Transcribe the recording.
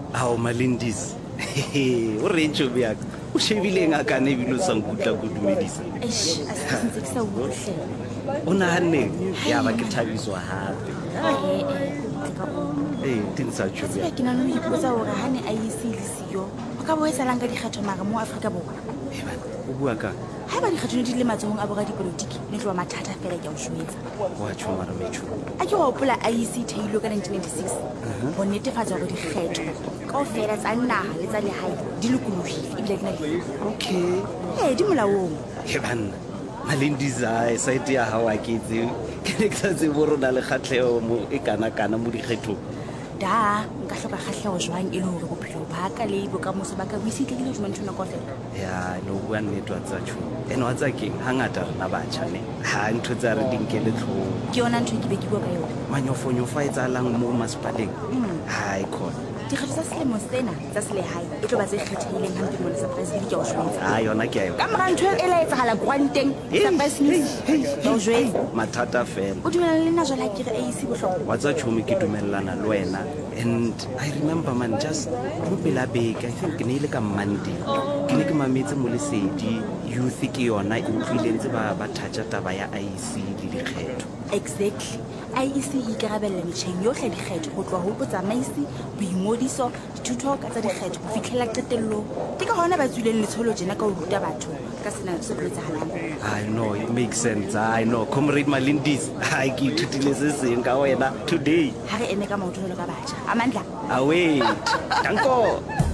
Ao Malindis. O Rachel Biak. O shebile ngaka ne bile sa nkutla go dumedisa. Eish, a se ntse ke sa utlwe. O nahanne ya ba ke thabiswa hape. Tin sa tshube. Ke na no ipotsa hore ha ne a isile siyo. O ka bo etsalang ka dikgetho mara mo Afrika Borwa. O bua ka. Ha ba dikgetho di le matsong a bora dipolitiki, ne tloa mathata fela ke a o shwetsa. Wa tshwara mechu. A ke wa opola IEC theilo ka 1996. Ho netefatsa hore dikgetho kaofela tsa naha le tsa lehae di lokolohile ebile di na le. Okay. Di molaong. Banna. Malindis a site ya hawa ke itse. Ke ne ke sa tse borona le khatlheo mo e kana mo dikgetho. Da nka hloka kgahleho jwang e le hore bophelo ba ka le bokamoso ba ka bo isitlehile hodima nthona kaofela. Ya no bua nnete wa tsa tsho ene wa tsa keng hangata rena batjha ne ha ntho tsa re dinkele tlho ke yona ntho ke be ke bua ka yona manyofonyo fa e tsalang mo masipaleng ha khona dikgetho tsa selemo sena tsa selehae e tlo ba tse kgethehileng hampe mona surprise ke o shwetsa yona ke ayo ka mora ntho e la etsahala granteng surprise o jwetsa mathata fela o dumela le nna jwale ha ke re AC bohlokwa wa tsa tshomi ke dumellana le wena and I remember man just mo pela beke I think ne ile ka Monday ke ne ke mametse mo lesedi youth ke yona e utlwilentse ba thatja taba ya IEC le dikgetho exactly IEC e ikarabella metjheng yohle dikgetho go tloa ho botsamaisi boingodiso dithuto ka tsa dikgetho go fitlhela qetello ke ka hona ba tswileng letsholo jena ka ho ruta batho ka sena se boletsahalang I know it makes sense I know comrade Malindis I ke ithutile se seng ka wena today ha re eme ka maotho ka batjha amandla away danko